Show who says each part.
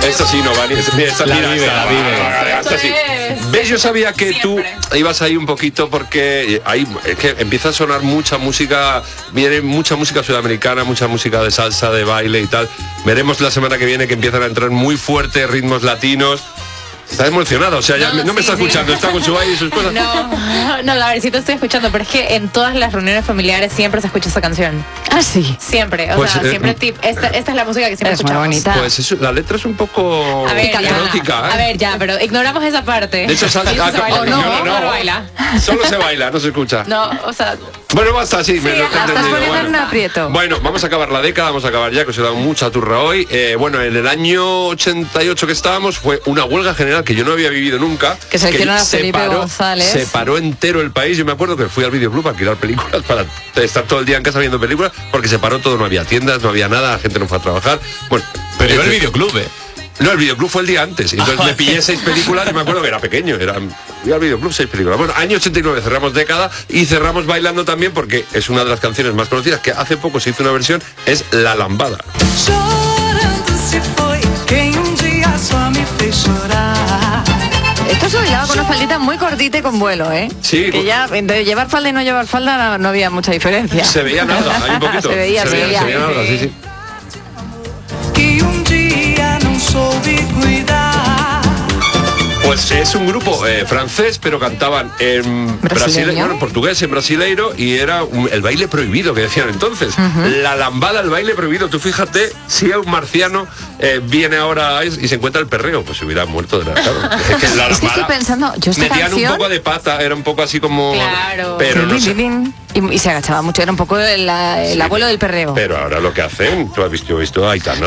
Speaker 1: Esta sí no vale. Esta sí. ¿Ves? Yo sabía que tú ibas ahí un poquito porque ahí es que empieza a sonar mucha música, viene mucha música sudamericana, mucha música de salsa, de baile y tal. Veremos la semana que viene que empiezan a entrar muy fuertes ritmos latinos. Está emocionado, o sea, ya no me está escuchando, está con su baile y sus cosas.
Speaker 2: No, a ver, sí te estoy escuchando, pero es que en todas las reuniones familiares siempre se escucha esa canción.
Speaker 3: Ah, sí.
Speaker 2: Siempre, o
Speaker 1: Pues,
Speaker 2: sea, siempre esta es la música que siempre
Speaker 3: Es muy
Speaker 2: escuchamos.
Speaker 3: bonita.
Speaker 1: Pues eso, la letra es un poco erótica, ¿eh?
Speaker 2: A ver, ya, pero ignoramos esa parte.
Speaker 1: De hecho,
Speaker 2: no baila.
Speaker 1: Solo se baila, no se escucha.
Speaker 2: No, o sea...
Speaker 1: Bueno, basta, sí, me lo he
Speaker 3: estás
Speaker 1: entendido.
Speaker 3: poniendo en un aprieto.
Speaker 1: Bueno, vamos a acabar la década, vamos a acabar ya, que os he dado mucha turra hoy. Bueno, en el año 88 que estábamos fue una huelga general que yo no había vivido nunca.
Speaker 3: Que seleccionaron a Felipe González.
Speaker 1: Se paró entero el país. Yo me acuerdo que fui al videoclub a alquilar películas para estar todo el día en casa viendo películas, porque se paró todo, no había tiendas, no había nada, la gente no fue a trabajar. Bueno,
Speaker 4: pero iba al videoclub,
Speaker 1: No, el videoclub fue el día antes. Entonces me pillé 6 películas, yo me acuerdo que era pequeño, fui al videoclub 6 películas. Bueno, año 89 cerramos década y cerramos bailando también porque es una de las canciones más conocidas que hace poco se hizo una versión, es La Lambada.
Speaker 3: Esto se bailaba con una faldita muy cortita y con vuelo, ¿eh?
Speaker 1: Sí.
Speaker 3: Que ya, entre llevar falda y no llevar falda no había mucha diferencia.
Speaker 1: Se veía nada, hay un poquito.
Speaker 3: Se veía
Speaker 1: nada, sí. Pues es un grupo francés, pero cantaban en brasileño, en portugués, en brasileiro, y era el baile prohibido que decían entonces. La lambada, el baile prohibido. Tú fíjate, si un marciano viene ahora y se encuentra el perreo, pues se hubiera muerto de la cara. Es que la lambada,
Speaker 3: estoy pensando, yo esta
Speaker 1: metían
Speaker 3: canción...
Speaker 1: un poco de pata, era un poco así como...
Speaker 2: Claro.
Speaker 1: Pero no sé.
Speaker 3: Y se agachaba mucho, era un poco el abuelo del perreo.
Speaker 1: Pero ahora lo que hacen, tú has visto, yo he visto a Aitana.